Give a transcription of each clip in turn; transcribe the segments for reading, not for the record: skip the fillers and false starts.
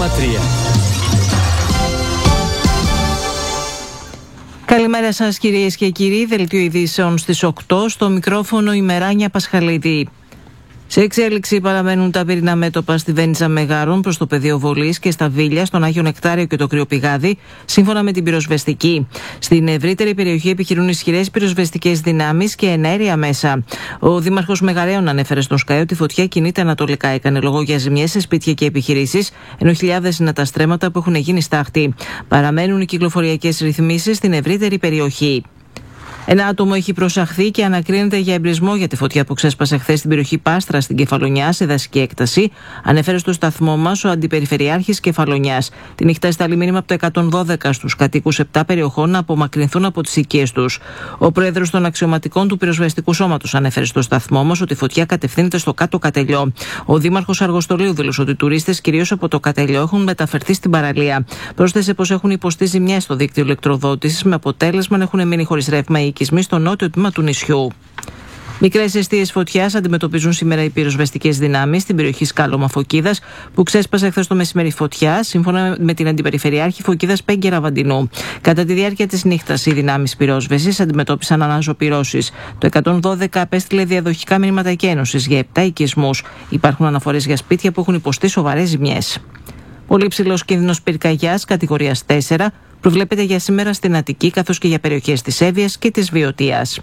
Καλημέρα σας κυρίες και κύριοι, δελτίο ειδήσεων στις 8, στο μικρόφωνο η Μεράνια Πασχαλίδη. Σε εξέλιξη παραμένουν τα πυρηνά μέτωπα στη Βένιτσα Μεγάρων προς το πεδίο βολής και στα Βίλια, στον Άγιο Νεκτάριο και το Κρυοπηγάδι, σύμφωνα με την πυροσβεστική. Στην ευρύτερη περιοχή επιχειρούν ισχυρές πυροσβεστικές δυνάμεις και εναέρια μέσα. Ο Δήμαρχος Μεγαρέων ανέφερε στον Sky ότι η φωτιά κινείται ανατολικά. Έκανε λόγο για ζημιές σε σπίτια και επιχειρήσεις, ενώ χιλιάδες είναι τα στρέμματα που έχουν γίνει στάχτη. Παραμένουν οι κυκλοφοριακές ρυθμίσεις στην ευρύτερη περιοχή. Ένα άτομο έχει προσαχθεί και ανακρίνεται για εμπρισμό για τη φωτιά που ξέσπασε χθες στην περιοχή Πάστρα στην Κεφαλονιά, σε δασική έκταση, ανέφερε στο σταθμό μας ο Αντιπεριφερειάρχης Κεφαλονιάς. Τη νύχτα στάλει μήνυμα από το 112 στους κατοίκους 7 περιοχών να απομακρυνθούν από τις οικίες τους. Ο πρόεδρος των αξιωματικών του πυροσβεστικού σώματος ανέφερε στο σταθμό μας ότι η φωτιά κατευθύνεται στο κάτω Κατελιό. Ο Δήμαρχος Αργοστολίου δήλωσε ότι οι τουρίστες κυρίως από το Κατελιό έχουν μεταφερθεί στην παραλία. Πρόσθεσε πως έχουν υποστεί ζημιές στο δίκτυο ηλεκτροδότησης, με αποτέλεσμα να έχουν μείνει χωρίς ρεύμα στο νότιο τμήμα του νησιού. Μικρές αιστείες φωτιάς αντιμετωπίζουν σήμερα οι πυροσβεστικές δυνάμεις στην περιοχή Σκάλωμα Φωκίδας, που ξέσπασε χθες το μεσημέρι φωτιά, σύμφωνα με την Αντιπεριφερειάρχη Φωκίδας Πέγκη Ραβαντινού. Κατά τη διάρκεια της νύχτας, οι δυνάμεις πυρόσβεσης αντιμετώπισαν αναζωπυρώσεις. Το 112 απέστειλε διαδοχικά μηνύματα εκένωσης για 7 οικισμούς. Υπάρχουν αναφορές για σπίτια που έχουν υποστεί σοβαρές ζημιές. Πολύ ψηλός κίνδυνος πυρκαγιάς κατηγορίας 4 προβλέπεται για σήμερα στην Αττική, καθώς και για περιοχές της Εύβοιας και της Βιωτίας.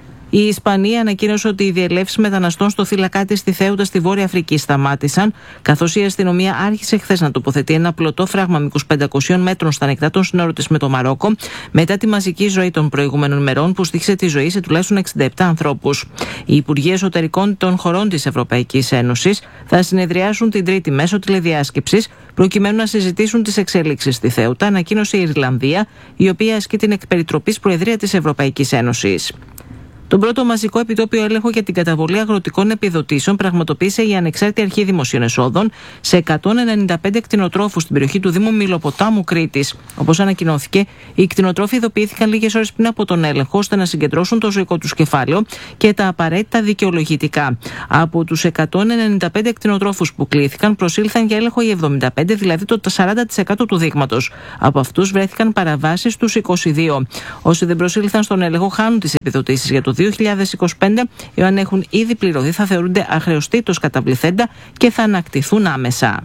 Η Ισπανία ανακοίνωσε ότι οι διελεύσεις μεταναστών στο θύλακά της στη Θέουτα στη Βόρεια Αφρική σταμάτησαν, καθώς η αστυνομία άρχισε χθες να τοποθετεί ένα πλωτό φράγμα μήκους 500 μέτρων στα ανοιχτά των σύνορων της με το Μαρόκο, μετά τη μαζική ζωή των προηγούμενων ημερών που στοίχησε τη ζωή σε τουλάχιστον 67 ανθρώπους. Οι Υπουργοί Εσωτερικών των χωρών της Ευρωπαϊκής Ένωσης θα συνεδριάσουν την Τρίτη μέσω τηλεδιάσκεψης, προκειμένου να συζητήσουν τις εξέλιξεις στη Θέουτα, ανακοίνωσε η Ιρλανδία, η οποία ασκεί την εκπεριτροπής Προεδρία της Ευρωπαϊκής Ένωσης. Τον πρώτο μαζικό επιτόπιο έλεγχο για την καταβολή αγροτικών επιδοτήσεων πραγματοποίησε η Ανεξάρτητη Αρχή Δημοσίων Εσόδων σε 195 κτηνοτρόφους στην περιοχή του Δήμου Μυλοποτάμου Κρήτης. Όπως ανακοινώθηκε, οι κτηνοτρόφοι ειδοποιήθηκαν λίγες ώρες πριν από τον έλεγχο, ώστε να συγκεντρώσουν το ζωικό τους κεφάλαιο και τα απαραίτητα δικαιολογητικά. Από τους 195 κτηνοτρόφους που κλήθηκαν, προσήλθαν για έλεγχο οι 75, δηλαδή το 40% του δείγματος. Από αυτούς βρέθηκαν παραβάσεις στους 22. Όσοι δεν προσήλθαν στον έλεγχο χάνουν τις επιδοτήσεις για το 2025, εάν έχουν ήδη πληρωθεί θα θεωρούνται αχρεωστήτως καταβληθέντα και θα ανακτηθούν άμεσα.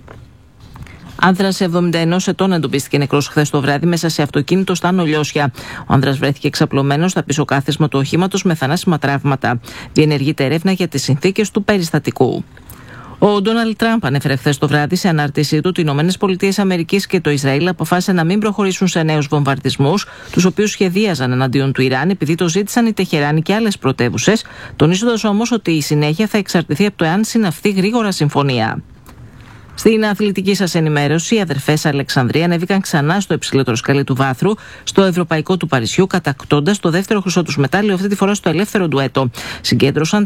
Άνδρας 71 ετών εντοπίστηκε νεκρός χθες το βράδυ μέσα σε αυτοκίνητο στα Άνω Λιώσια. Ο άνδρας βρέθηκε εξαπλωμένος στα πίσω κάθισμα του οχήματος με θανάσιμα τραύματα. Διενεργείται έρευνα για τις συνθήκες του περιστατικού. Ο Ντόναλντ Τραμπ ανέφερε χθες το βράδυ σε ανάρτησή του ότι οι ΗΠΑ και το Ισραήλ αποφάσισαν να μην προχωρήσουν σε νέους βομβαρδισμούς, τους οποίους σχεδίαζαν εναντίον του Ιράν, επειδή το ζήτησαν η Τεχεράνη και άλλες πρωτεύουσες, τονίζοντας όμως ότι η συνέχεια θα εξαρτηθεί από το εάν συναυθεί γρήγορα συμφωνία. Στην αθλητική σας ενημέρωση, οι αδερφές Αλεξανδρία ανέβηκαν ξανά στο υψηλότερο σκαλί του βάθρου στο Ευρωπαϊκό του Παρισιού, κατακτώντας το δεύτερο χρυσό τους μετάλλιο, αυτή τη φορά στο ελεύθερο ντουέτο. Συγκέντρωσαν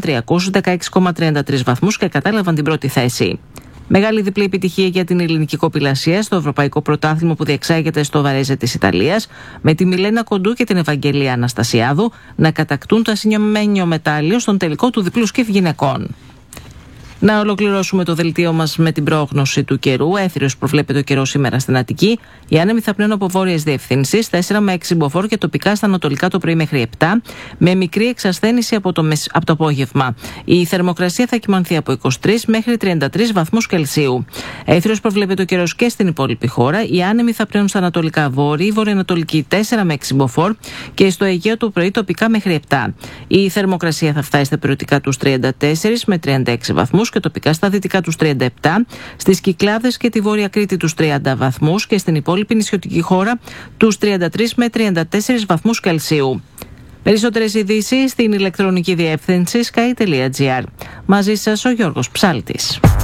316,33 βαθμούς και κατάλαβαν την πρώτη θέση. Μεγάλη διπλή επιτυχία για την ελληνική κοπηλασία στο Ευρωπαϊκό Πρωτάθλημα που διεξάγεται στο Βαρέζε της Ιταλίας, με τη Μιλένα Κοντού και την Ευαγγελία Αναστασιάδου να κατακτούν το ασυνιωμένο μετάλλιο στον τελικό του διπλού σκιφ γυναικών. Να ολοκληρώσουμε το δελτίο μας με την πρόγνωση του καιρού. Έθριος προβλέπεται ο καιρός σήμερα στην Αττική. Οι άνεμοι θα πνέουν από βόρειες διευθύνσεις, 4 με 6 μποφόρ και τοπικά στα ανατολικά το πρωί μέχρι 7, με μικρή εξασθένηση από το απόγευμα. Η θερμοκρασία θα κυμανθεί από 23 μέχρι 33 βαθμούς Κελσίου. Έθριος προβλέπεται ο καιρός και στην υπόλοιπη χώρα. Οι άνεμοι θα πνέουν στα ανατολικά βόρειοι, βορειοανατολική 4 με 6 μποφόρ και στο Αιγαίο το πρωί τοπικά μέχρι 7. Η θερμοκρασία θα φτάσει στα περιοτικά τους 34 με 36 βαθμούς. Και τοπικά στα δυτικά τους 37, στις Κυκλάδες και τη Βόρεια Κρήτη τους 30 βαθμούς και στην υπόλοιπη νησιωτική χώρα τους 33 με 34 βαθμούς Κελσίου. Περισσότερες ειδήσεις στην ηλεκτρονική διεύθυνση sky.gr. Μαζί σας ο Γιώργος Ψάλτης.